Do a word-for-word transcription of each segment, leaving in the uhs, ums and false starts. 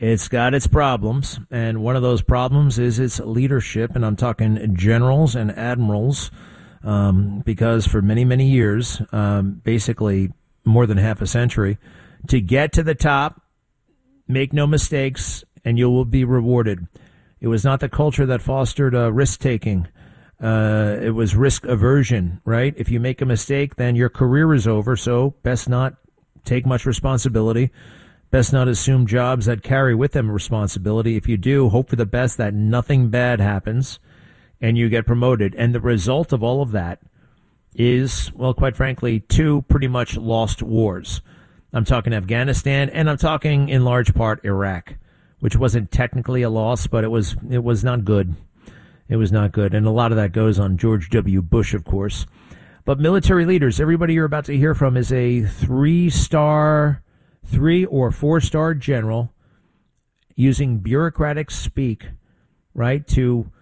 It's got its problems, and one of those problems is its leadership, and I'm talking generals and admirals, um, because for many, many years, um, basically more than half a century, to get to the top, make no mistakes, and you will be rewarded. It was not the culture that fostered uh, risk-taking. Uh, it was risk aversion, right? If you make a mistake, then your career is over, so best not take much responsibility. Best not assume jobs that carry with them responsibility. If you do, hope for the best that nothing bad happens and you get promoted. And the result of all of that is, well, quite frankly, two pretty much lost wars. I'm talking Afghanistan, and I'm talking in large part Iraq, which wasn't technically a loss, but it was it was not good. It was not good. And a lot of that goes on George W. Bush, of course. But military leaders, everybody you're about to hear from is a three-star, three or four-star general using bureaucratic speak, right, to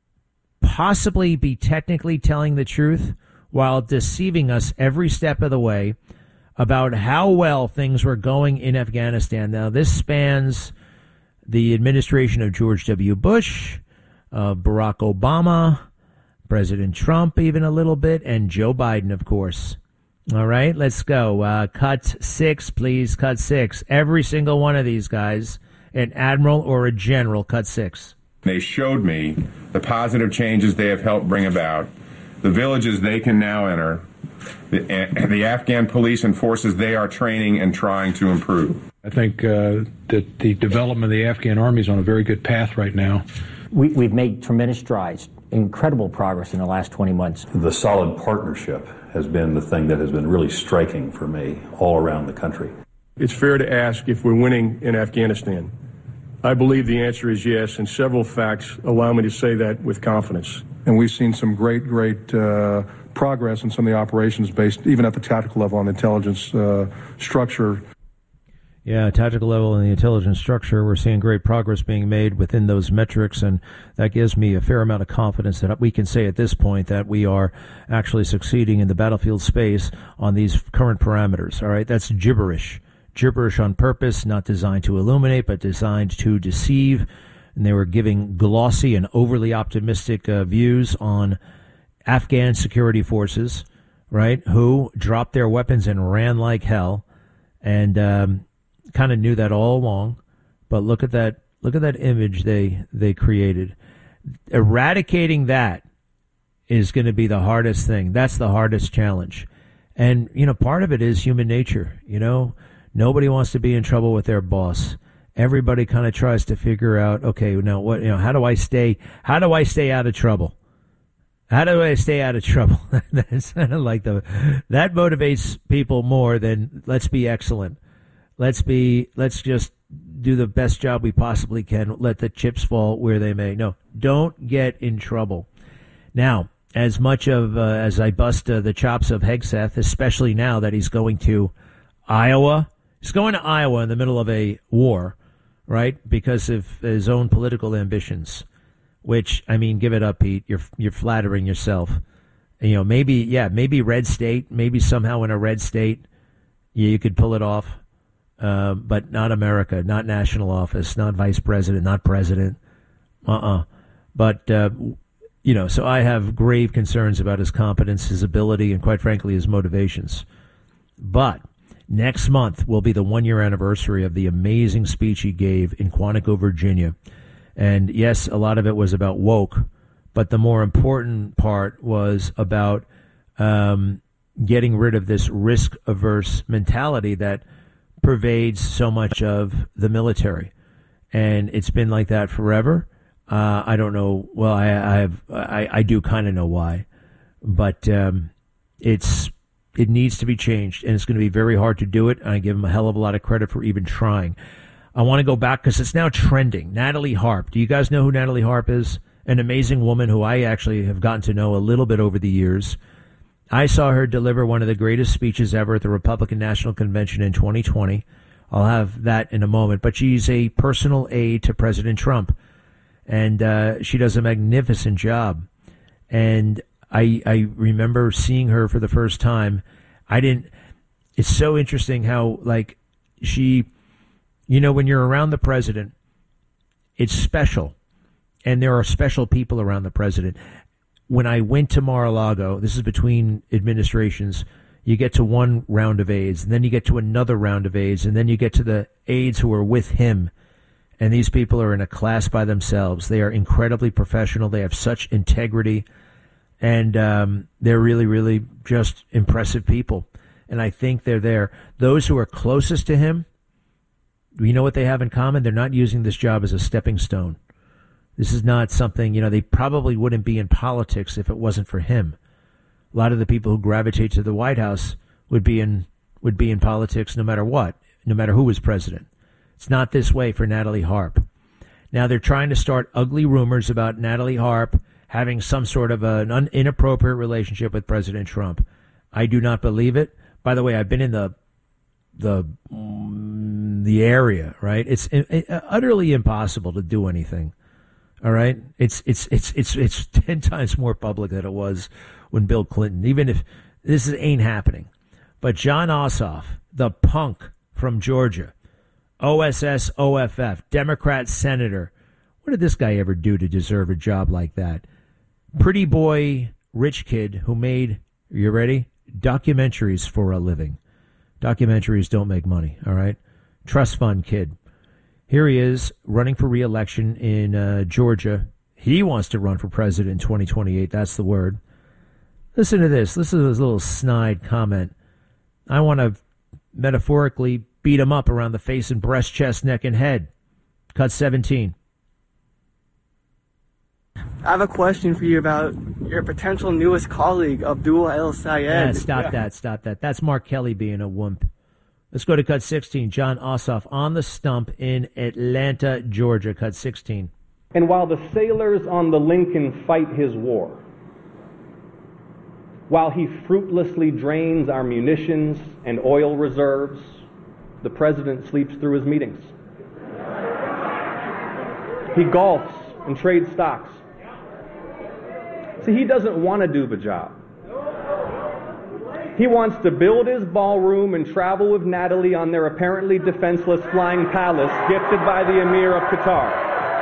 possibly be technically telling the truth while deceiving us every step of the way about how well things were going in Afghanistan. Now, this spans the administration of George W. Bush, uh, Barack Obama, President Trump even a little bit, and Joe Biden, of course. All right, let's go. Uh, cut six, please. Cut six. Every single one of these guys, an admiral or a general, cut six. They showed me the positive changes they have helped bring about, the villages they can now enter, the, the Afghan police and forces they are training and trying to improve. I think uh, that the development of the Afghan army is on a very good path right now. We, we've made tremendous strides, incredible progress in the last twenty months. The solid partnership has been the thing that has been really striking for me all around the country. It's fair to ask if we're winning in Afghanistan. I believe the answer is yes, and several facts allow me to say that with confidence. And we've seen some great, great uh, progress in some of the operations based, even at the tactical level, on intelligence uh, structure. Yeah, tactical level and the intelligence structure, we're seeing great progress being made within those metrics, and that gives me a fair amount of confidence that we can say at this point that we are actually succeeding in the battlefield space on these current parameters. All right, that's gibberish. Gibberish on purpose, not designed to illuminate, but designed to deceive. And they were giving glossy and overly optimistic uh, views on Afghan security forces, right, who dropped their weapons and ran like hell, and um, kind of knew that all along. But look at that! Look at that image they they created. Eradicating that is going to be the hardest thing. That's the hardest challenge. And you know, part of it is human nature. You know, nobody wants to be in trouble with their boss. Everybody kind of tries to figure out, okay, now what? You know, how do I stay? How do I stay out of trouble? How do I stay out of trouble? That's kind of like the that motivates people more than let's be excellent. Let's be, let's just do the best job we possibly can. Let the chips fall where they may. No, don't get in trouble. Now, as much of, uh, as I bust uh, the chops of Hegseth, especially now that he's going to Iowa, he's going to Iowa in the middle of a war, right? Because of his own political ambitions, which, I mean, give it up, Pete. You're, you're flattering yourself. You know, maybe, yeah, maybe red state, maybe somehow in a red state, yeah, you could pull it off. Uh, but not America, not national office, not vice president, not president. Uh-uh. But, uh, you know, so I have grave concerns about his competence, his ability, and quite frankly, his motivations. But next month will be the one-year anniversary of the amazing speech he gave in Quantico, Virginia. And yes, a lot of it was about woke, but the more important part was about um, getting rid of this risk-averse mentality that pervades so much of the military, and it's been like that forever. Uh, I don't know. Well, I, I have. I, I do kind of know why, but um, it's it needs to be changed, and it's going to be very hard to do it. And I give him a hell of a lot of credit for even trying. I want to go back because it's now trending. Natalie Harp. Do you guys know who Natalie Harp is? An amazing woman who I actually have gotten to know a little bit over the years. I saw her deliver one of the greatest speeches ever at the Republican National Convention in twenty twenty. I'll have that in a moment. But she's a personal aide to President Trump, and uh, she does a magnificent job. And I I remember seeing her for the first time. I didn't. It's so interesting how, like, she You know, when you're around the president, it's special. And there are special people around the president. When I went to Mar-a-Lago, this is between administrations, you get to one round of aides, and then you get to another round of aides, and then you get to the aides who are with him. And these people are in a class by themselves. They are incredibly professional. They have such integrity. And um, they're really, really just impressive people. And I think they're there. Those who are closest to him, you know what they have in common? They're not using this job as a stepping stone. This is not something, you know, they probably wouldn't be in politics if it wasn't for him. A lot of the people who gravitate to the White House would be in would be in politics no matter what, no matter who was president. It's not this way for Natalie Harp. Now they're trying to start ugly rumors about Natalie Harp having some sort of an un- inappropriate relationship with President Trump. I do not believe it. By the way, I've been in the the the area, right? It's it, it, utterly impossible to do anything. All right, it's it's it's it's it's ten times more public than it was when Bill Clinton. Even if this is, ain't happening, but Jon Ossoff, the punk from Georgia, O S S O F F, Democrat senator, what did this guy ever do to deserve a job like that? Pretty boy, rich kid who made, you ready? Documentaries for a living. Documentaries don't make money. All right, trust fund kid. Here he is running for re-election in uh, Georgia. He wants to run for president in twenty twenty-eight. That's the word. Listen to this. Listen to this little snide comment. I want to metaphorically beat him up around the face and breast, chest, neck, and head. Cut seventeen. I have a question for you about your potential newest colleague, Abdul El-Sayed. Yeah, stop yeah. that. Stop that. That's Mark Kelly being a wimp. Let's go to cut sixteen. Jon Ossoff on the stump in Atlanta, Georgia. Cut sixteen. And while the sailors on the Lincoln fight his war, while he fruitlessly drains our munitions and oil reserves, the president sleeps through his meetings. He golfs and trades stocks. See, he doesn't want to do the job. He wants to build his ballroom and travel with Natalie on their apparently defenseless flying palace gifted by the Emir of Qatar.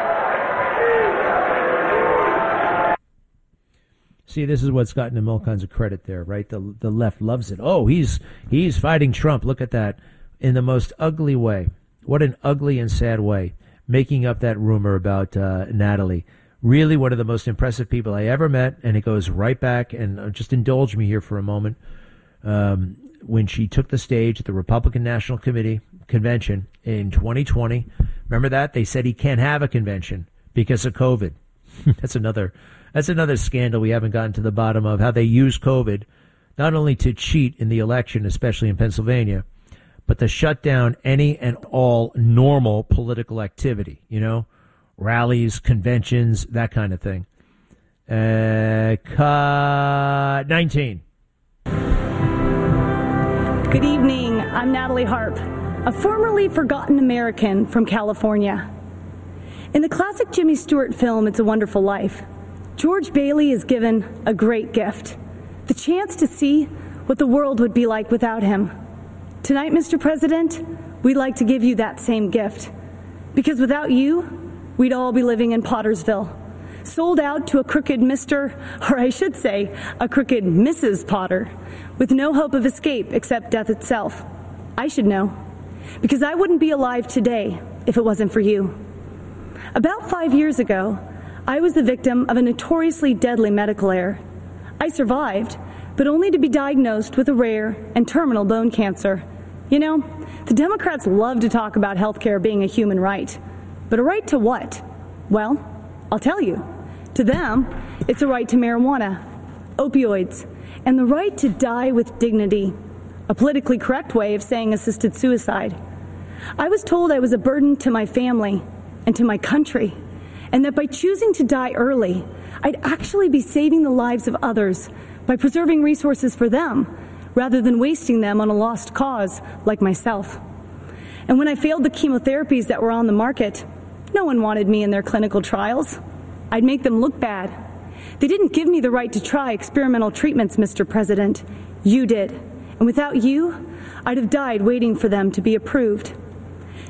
See, this is what's gotten him all kinds of credit there, right? The the left loves it. Oh, he's he's fighting Trump. Look at that. In the most ugly way. What an ugly and sad way. Making up that rumor about uh, Natalie. Really one of the most impressive people I ever met, and it goes right back, and just indulge me here for a moment. Um, when she took the stage at the Republican National Committee convention in twenty twenty, remember that? They said he can't have a convention because of COVID. That's another that's another scandal we haven't gotten to the bottom of, how they use COVID not only to cheat in the election, especially in Pennsylvania, but to shut down any and all normal political activity, you know, rallies, conventions, that kind of thing. Uh, cut nineteen. Good evening. I'm Natalie Harp, a formerly forgotten American from California. In the classic Jimmy Stewart film, It's a Wonderful Life, George Bailey is given a great gift, the chance to see what the world would be like without him. Tonight, Mister President, we'd like to give you that same gift, because without you, we'd all be living in Pottersville, sold out to a crooked Mister, or I should say, a crooked Missus Potter, with no hope of escape except death itself. I should know, because I wouldn't be alive today if it wasn't for you. About five years ago, I was the victim of a notoriously deadly medical error. I survived, but only to be diagnosed with a rare and terminal bone cancer. You know, the Democrats love to talk about health care being a human right. But a right to what? Well, I'll tell you. To them, it's a right to marijuana, opioids, and the right to die with dignity, a politically correct way of saying assisted suicide. I was told I was a burden to my family and to my country, and that by choosing to die early, I'd actually be saving the lives of others by preserving resources for them, rather than wasting them on a lost cause like myself. And when I failed the chemotherapies that were on the market, no one wanted me in their clinical trials. I'd make them look bad. They didn't give me the right to try experimental treatments, Mister President. You did. And without you, I'd have died waiting for them to be approved.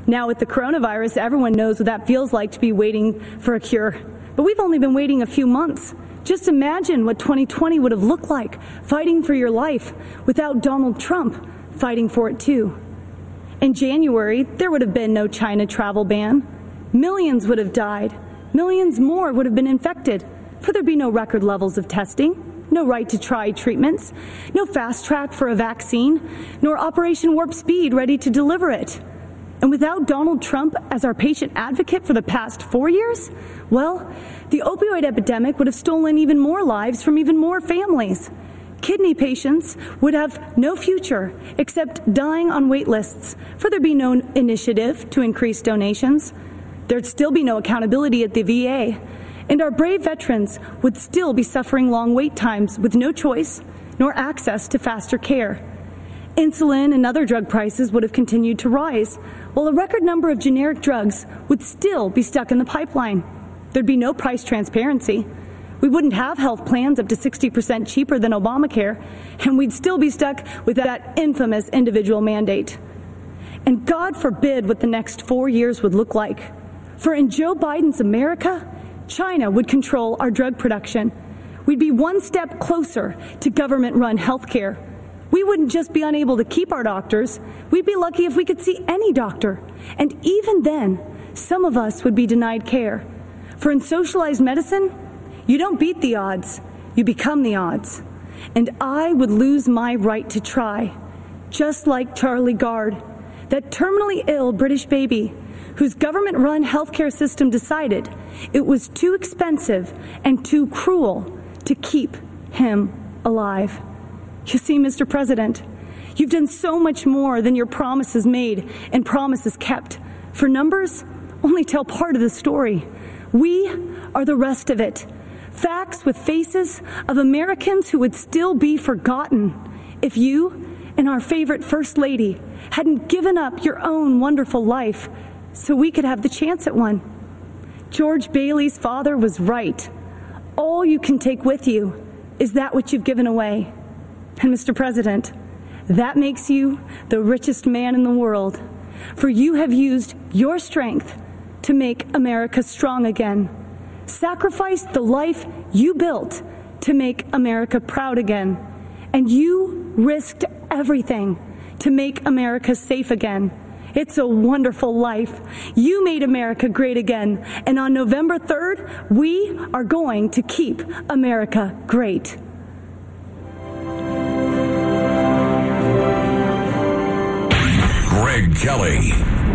Now with the coronavirus, everyone knows what that feels like to be waiting for a cure. But we've only been waiting a few months. Just imagine what twenty twenty would have looked like, fighting for your life without Donald Trump fighting for it too. In January, there would have been no China travel ban. Millions would have died. Millions more would have been infected, for there'd be no record levels of testing, no right to try treatments, no fast track for a vaccine, nor Operation Warp Speed ready to deliver it. And without Donald Trump as our patient advocate for the past four years, well, the opioid epidemic would have stolen even more lives from even more families. Kidney patients would have no future except dying on wait lists, for there'd be no initiative to increase donations. There'd still be no accountability at the V A, and our brave veterans would still be suffering long wait times with no choice nor access to faster care. Insulin and other drug prices would have continued to rise, while a record number of generic drugs would still be stuck in the pipeline. There'd be no price transparency. We wouldn't have health plans up to sixty percent cheaper than Obamacare, and we'd still be stuck with that infamous individual mandate. And God forbid what the next four years would look like. For in Joe Biden's America, China would control our drug production. We'd be one step closer to government-run health care. We wouldn't just be unable to keep our doctors, we'd be lucky if we could see any doctor. And even then, some of us would be denied care. For in socialized medicine, you don't beat the odds, you become the odds. And I would lose my right to try, just like Charlie Gard, that terminally ill British baby whose government-run healthcare system decided it was too expensive and too cruel to keep him alive. You see, Mister President, you've done so much more than your promises made and promises kept. For numbers only tell part of the story. We are the rest of it. Facts with faces of Americans who would still be forgotten if you and our favorite First Lady hadn't given up your own wonderful life so we could have the chance at one. George Bailey's father was right. All you can take with you is that which you've given away. And Mister President, that makes you the richest man in the world, for you have used your strength to make America strong again. Sacrificed the life you built to make America proud again. And you risked everything to make America safe again. It's a wonderful life. You made America great again. And on November third, we are going to keep America great. Greg Kelly.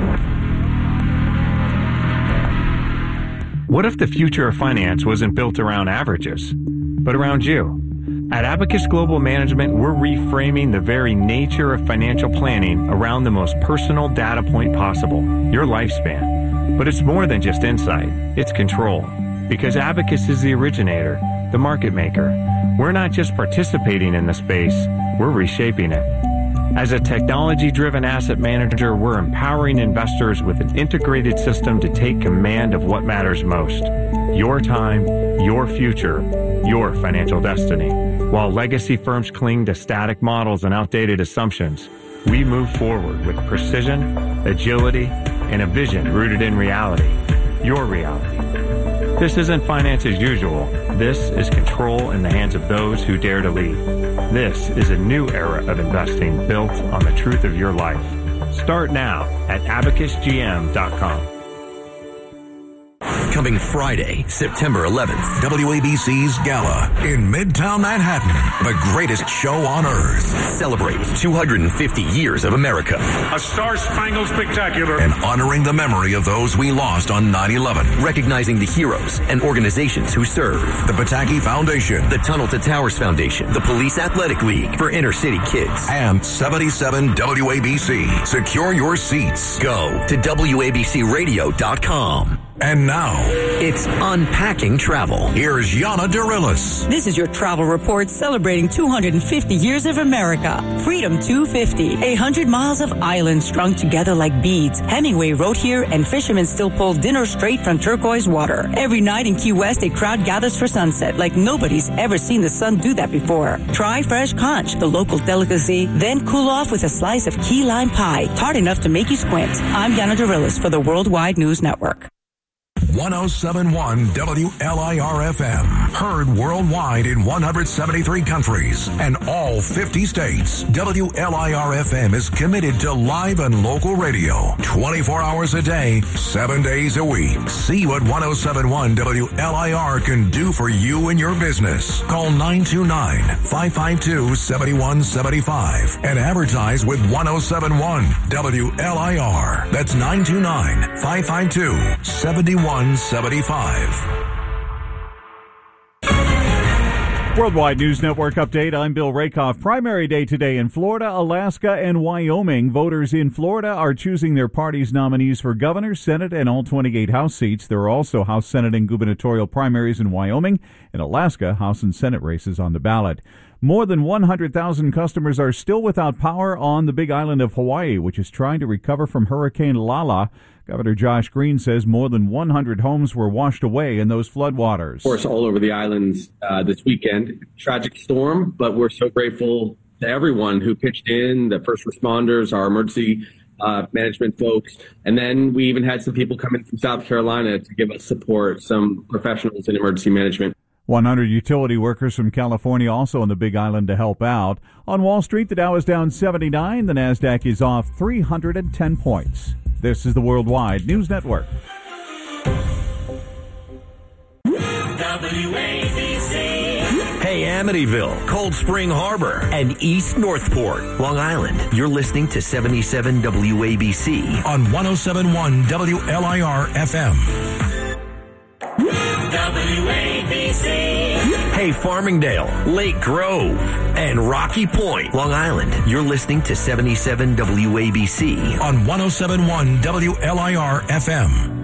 What if the future of finance wasn't built around averages, but around you? At Abacus Global Management, we're reframing the very nature of financial planning around the most personal data point possible, your lifespan. But it's more than just insight, it's control. Because Abacus is the originator, the market maker. We're not just participating in the space, we're reshaping it. As a technology-driven asset manager, we're empowering investors with an integrated system to take command of what matters most. Your time, your future, your financial destiny. While legacy firms cling to static models and outdated assumptions, we move forward with precision, agility, and a vision rooted in reality. Your reality. This isn't finance as usual. This is control in the hands of those who dare to lead. This is a new era of investing built on the truth of your life. Start now at abacus g m dot com. Coming Friday, September eleventh, W A B C's Gala in Midtown Manhattan. The greatest show on earth. Celebrate two hundred fifty years of America. A Star-Spangled Spectacular. And honoring the memory of those we lost on nine eleven. Recognizing the heroes and organizations who serve. The Pataki Foundation. The Tunnel to Towers Foundation. The Police Athletic League for inner city kids. And seventy-seven W A B C. Secure your seats. Go to W A B C radio dot com. And now, it's Unpacking Travel. Here's Yana Dorillis. This is your travel report celebrating two hundred fifty years of America. Freedom two fifty, a hundred miles of islands strung together like beads. Hemingway wrote here, and fishermen still pull dinner straight from turquoise water. Every night in Key West, a crowd gathers for sunset like nobody's ever seen the sun do that before. Try fresh conch, the local delicacy, then cool off with a slice of key lime pie, tart enough to make you squint. I'm Yana Dorillis for the Worldwide News Network. one oh seven point one W L I R F M. Heard worldwide in one hundred seventy-three countries and all fifty states. W L I R F M is committed to live and local radio. twenty-four hours a day, seven days a week. See what one oh seven point one W L I R can do for you and your business. Call nine two nine, five five two, seven one seven five and advertise with one oh seven point one W L I R. That's nine two nine, five five two, seven one seventy-five. Worldwide News Network update. I'm Bill Rakoff. Primary day today in Florida, Alaska, and Wyoming. Voters in Florida are choosing their party's nominees for governor, Senate, and all twenty-eight House seats. There are also House, Senate, and gubernatorial primaries in Wyoming. In Alaska, House and Senate races on the ballot. More than one hundred thousand customers are still without power on the Big Island of Hawaii, which is trying to recover from Hurricane Lala. Governor Josh Green says more than one hundred homes were washed away in those floodwaters. Of course, all over the islands uh, this weekend. Tragic storm, but we're so grateful to everyone who pitched in, the first responders, our emergency uh, management folks. And then we even had some people come in from South Carolina to give us support, some professionals in emergency management. one hundred utility workers from California also on the Big Island to help out. On Wall Street, the Dow is down seventy-nine. The NASDAQ is off three hundred ten points. This is the Worldwide News Network. W A B C. Hey, Amityville, Cold Spring Harbor, and East Northport, Long Island. You're listening to seventy-seven W A B C on one oh seven point one W L I R F M. W A B C. Hey, Farmingdale, Lake Grove, and Rocky Point, Long Island. You're listening to seventy-seven W A B C on one oh seven point one W L I R F M.